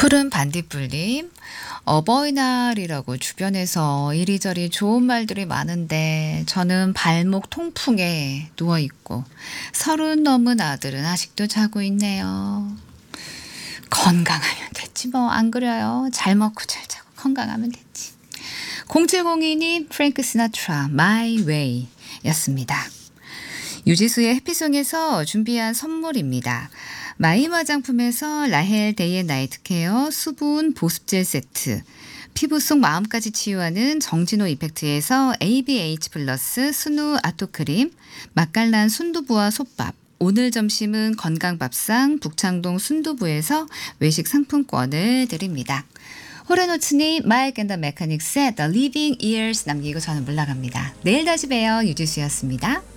푸른 반딧불님, 어버이날이라고 주변에서 이리저리 좋은 말들이 많은데 저는 발목 통풍에 누워있고 30 넘은 아들은 아직도 자고 있네요. 건강하면 됐지 뭐. 안 그래요? 잘 먹고 잘 자고 건강하면 됐지. 0702님 프랭크 시나트라 My Way 였습니다. 유지수의 해피송에서 준비한 선물입니다. 마임 화장품에서 라헬 데이 앤 나이트 케어 수분 보습젤 세트, 피부 속 마음까지 치유하는 정진호 이펙트에서 ABH 플러스 스누 아토크림, 맛깔난 순두부와 솥밥, 오늘 점심은 건강밥상 북창동 순두부에서 외식 상품권을 드립니다. 호르노츠님 마이크 앤 더 메카닉스의 The Living Years 남기고 저는 물러갑니다. 내일 다시 봬요. 유지수였습니다.